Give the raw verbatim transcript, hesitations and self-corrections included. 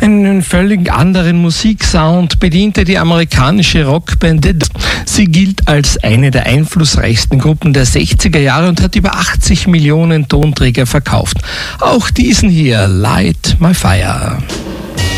Einen völlig anderen Musiksound bediente die amerikanische Rockband The Doors. Sie gilt als eine der einflussreichsten Gruppen der sechziger Jahre und hat über achtzig Millionen Tonträger verkauft. Auch diesen hier, Light My Fire.